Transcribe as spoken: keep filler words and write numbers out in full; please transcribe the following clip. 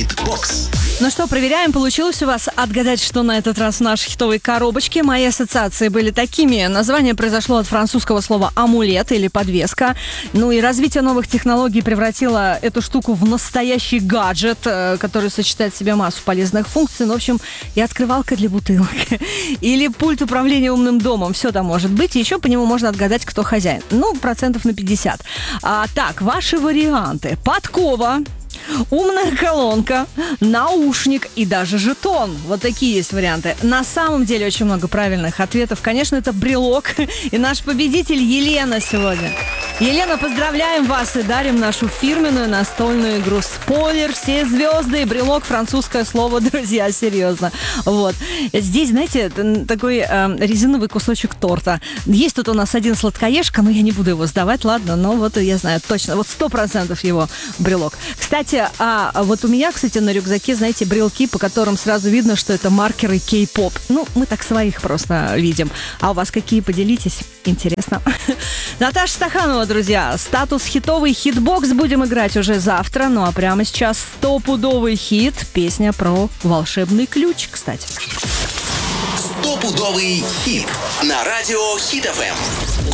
Хитбокс. Ну что, проверяем, получилось у вас отгадать, что на этот раз в нашей хитовой коробочке. Мои ассоциации были такими. Название произошло от французского слова «амулет» или «подвеска». Ну и развитие новых технологий превратило эту штуку в настоящий гаджет, который сочетает в себе массу полезных функций. Ну, в общем, и открывалка для бутылок. Или пульт управления умным домом. Все там может быть. И еще по нему можно отгадать, кто хозяин. Ну, процентов на пятьдесят. А, так, ваши варианты. Подкова, умная колонка, наушник и даже жетон. Вот такие есть варианты. На самом деле очень много правильных ответов. Конечно, это брелок. И наш победитель Елена сегодня. Елена, поздравляем вас и дарим нашу фирменную настольную игру «Спойлер». Все звезды и брелок — французское слово, друзья, серьезно. Вот. Здесь, знаете, такой э, резиновый кусочек торта. Есть тут у нас один сладкоежка, но я не буду его сдавать, ладно, но вот я знаю точно, вот сто процентов его брелок. Кстати, а вот у меня, кстати, на рюкзаке, знаете, брелки, по которым сразу видно, что это маркеры кей-поп. Ну, мы так своих просто видим. А у вас какие, поделитесь? Интересно. Наташа Стаханова, друзья. Статус хитовый хитбокс будем играть уже завтра. Ну а прямо сейчас стопудовый хит. Песня про волшебный ключ, кстати. Стопудовый хит на радио Хит эф эм.